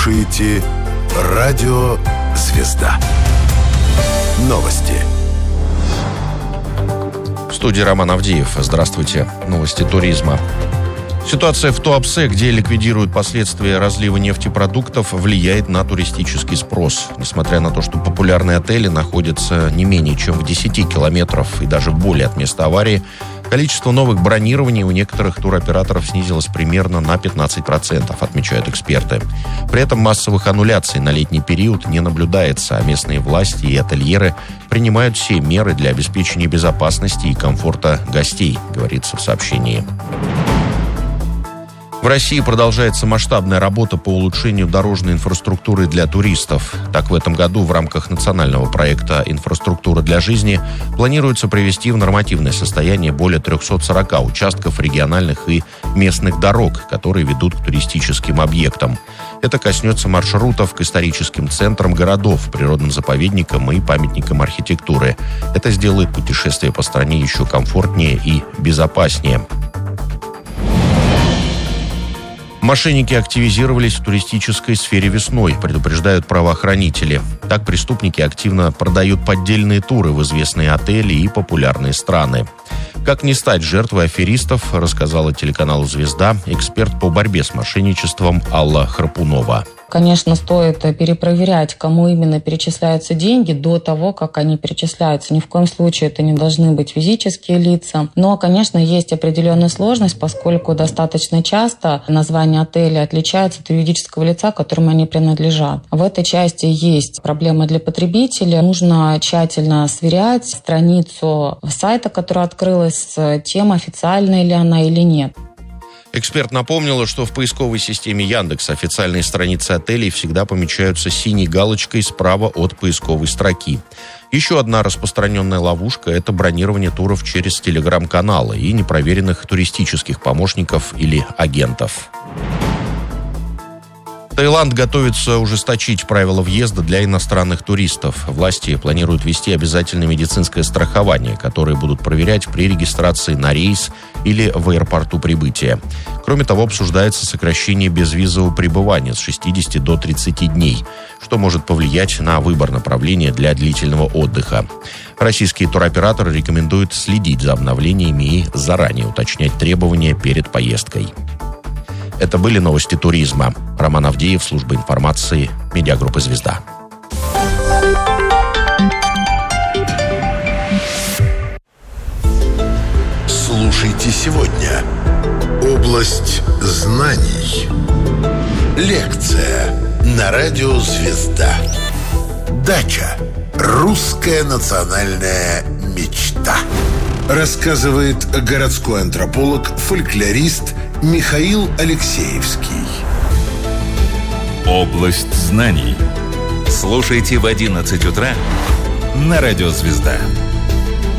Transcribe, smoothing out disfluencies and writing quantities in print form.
слушаете «Радио Звезда». Новости. В студии Роман Авдеев. Здравствуйте. Новости туризма. Ситуация в Туапсе, где ликвидируют последствия разлива нефтепродуктов, влияет на туристический спрос. Несмотря на то, что популярные отели находятся не менее чем в 10 километров и даже более от места аварии, количество новых бронирований у некоторых туроператоров снизилось примерно на 15%, отмечают эксперты. При этом массовых аннуляций на летний период не наблюдается, а местные власти и ательеры принимают все меры для обеспечения безопасности и комфорта гостей, говорится в сообщении. В России продолжается масштабная работа по улучшению дорожной инфраструктуры для туристов. Так, в этом году в рамках национального проекта «Инфраструктура для жизни» планируется привести в нормативное состояние более 340 участков региональных и местных дорог, которые ведут к туристическим объектам. Это коснется маршрутов к историческим центрам городов, природным заповедникам и памятникам архитектуры. Это сделает путешествие по стране еще комфортнее и безопаснее. Мошенники активизировались в туристической сфере весной, предупреждают правоохранители. Так преступники активно продают поддельные туры в известные отели и популярные страны. Как не стать жертвой аферистов, рассказала телеканалу «Звезда» эксперт по борьбе с мошенничеством Алла Храпунова. Конечно, стоит перепроверять, кому именно перечисляются деньги до того, как они перечисляются. Ни в коем случае это не должны быть физические лица. Но, конечно, есть определенная сложность, поскольку достаточно часто название отеля отличается от юридического лица, которому они принадлежат. В этой части есть проблемы для потребителя. Нужно тщательно сверять страницу сайта, которая открылась, с тем, официальная ли она или нет. Эксперт напомнила, что в поисковой системе Яндекс официальные страницы отелей всегда помечаются синей галочкой справа от поисковой строки. Еще одна распространенная ловушка – это бронирование туров через телеграм-каналы и непроверенных туристических помощников или агентов. Таиланд готовится ужесточить правила въезда для иностранных туристов. Власти планируют ввести обязательное медицинское страхование, которое будут проверять при регистрации на рейс или в аэропорту прибытия. Кроме того, обсуждается сокращение безвизового пребывания с 60 до 30 дней, что может повлиять на выбор направления для длительного отдыха. Российские туроператоры рекомендуют следить за обновлениями и заранее уточнять требования перед поездкой. Это были новости туризма. Роман Авдеев, служба информации, медиагруппа «Звезда». Слушайте сегодня. Область знаний. Лекция на радио «Звезда». Дача. Русская национальная мечта. Рассказывает городской антрополог, фольклорист Михаил Алексеевский. Область знаний. Слушайте в 11 утра на радио «Звезда».